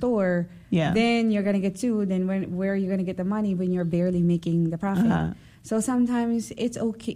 store, Yeah. then you're going to get sued. And where are you going to get the money when you're barely making the profit? So sometimes it's okay,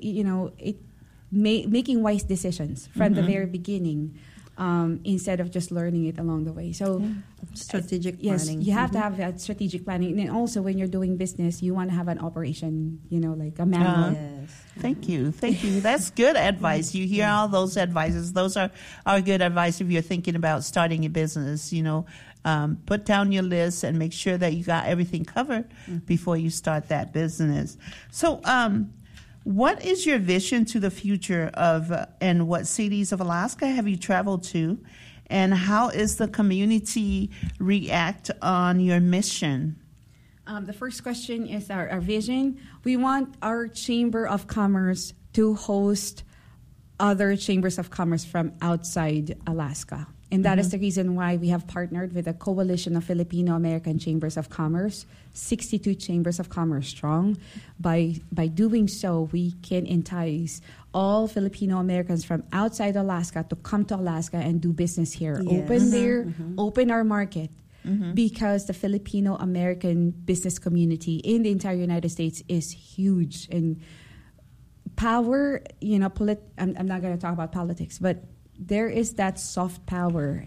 making wise decisions from the very beginning, instead of just learning it along the way. So strategic yes, planning. you have to have that strategic planning. And also when you're doing business, you want to have an operation, like a manual. Yes. Thank you. That's good advice. You hear all those advices. Those are good advice if you're thinking about starting a business. Put down your list and make sure that you got everything covered before you start that business. So, what is your vision to the future and what cities of Alaska have you traveled to? And how is the community react on your mission? The first question is our vision. We want our Chamber of Commerce to host other chambers of commerce from outside Alaska. And that is the reason why we have partnered with a coalition of Filipino-American Chambers of Commerce, 62 Chambers of Commerce strong. By doing so, we can entice all Filipino-Americans from outside Alaska to come to Alaska and do business here. Yes. Open our market. Because the Filipino-American business community in the entire United States is huge. And power, I'm not going to talk about politics, but there is that soft power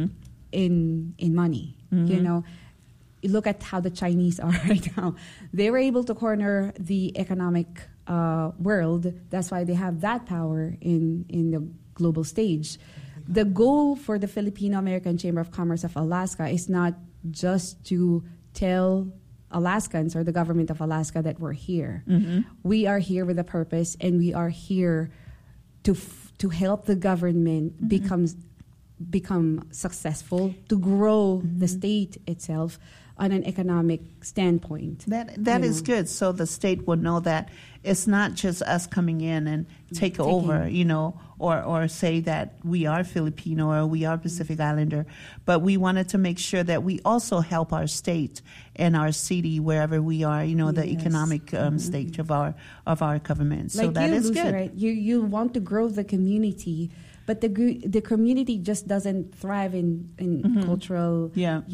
in money. You look at how the Chinese are right now. They were able to corner the economic world. That's why they have that power in the global stage. The goal for the Filipino-American Chamber of Commerce of Alaska is not just to tell Alaskans or the government of Alaska that we're here. We are here with a purpose, and we are here to help the government become successful, to grow the state itself on an economic standpoint. That is good. So the state will know that it's not just us coming in and take over, or say that we are Filipino or we are Pacific Islander, but we wanted to make sure that we also help our state and our city wherever we are, the economic stage of our government. So like that is Lucy, good. Right? You want to grow the community, but the community just doesn't thrive in cultural,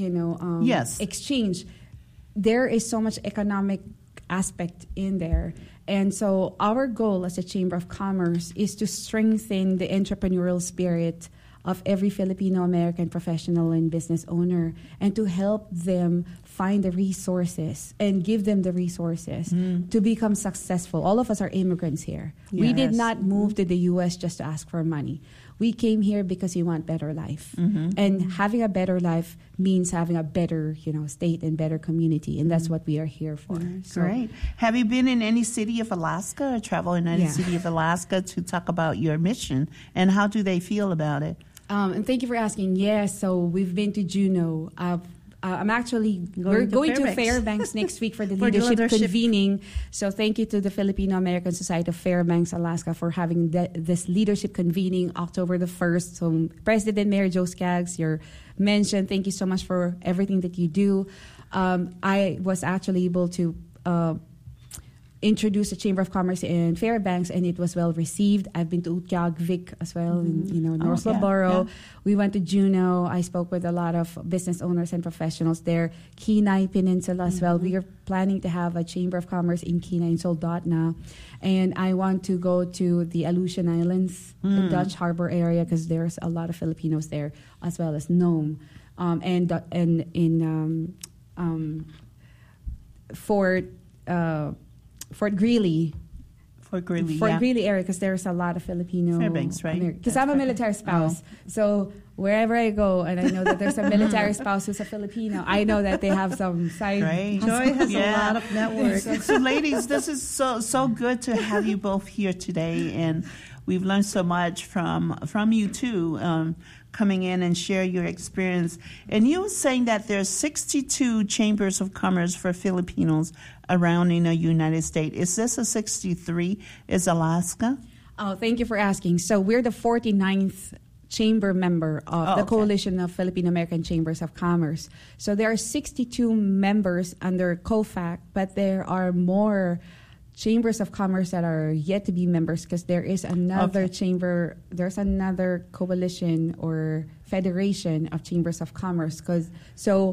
exchange. There is so much economic aspect in there. And so our goal as a Chamber of Commerce is to strengthen the entrepreneurial spirit of every Filipino-American professional and business owner, and to help them find the resources and give them the resources to become successful. All of us are immigrants here. Yes. We did not move to the U.S. just to ask for money. We came here because we want better life. And having a better life means having a better, state and better community. And that's what we are here for. So, great. Have you been in any city of Alaska or traveled in any city of Alaska to talk about your mission? And how do they feel about it? And thank you for asking. Yes, so we've been to Juneau. We're going to Fairbanks next week for the leadership convening. So thank you to the Filipino-American Society of Fairbanks, Alaska, for having this leadership convening October the 1st. So President Mayor Joe Skaggs, your mention, thank you so much for everything that you do. I was actually able to introduced the Chamber of Commerce in Fairbanks, and it was well received. I've been to Utqiagvik as well, in North Loboro. We went to Juneau. I spoke with a lot of business owners and professionals there. Kenai Peninsula as well. We are planning to have a Chamber of Commerce in Kenai in Soldotna. And I want to go to the Aleutian Islands, the Dutch Harbor area, because there's a lot of Filipinos there, as well as Nome. And in Fort Greely. Fort Greely area, because there's a lot of Filipino. Fairbanks, right? Because I'm a military spouse. So wherever I go, and I know that there's a military spouse who's a Filipino, I know that they have some side. Right. Joy has a lot of networks. So ladies, this is so good to have you both here today, and we've learned so much from you too. Coming in and share your experience. And you were saying that there's 62 chambers of commerce for Filipinos around in the United States. Is this a 63? Is Alaska? Oh, thank you for asking. So we're the 49th chamber member of the Coalition of Filipino-American Chambers of Commerce. So there are 62 members under COFAC, but there are more chambers of commerce that are yet to be members, because there is another chamber, there's another coalition or federation of chambers of commerce. So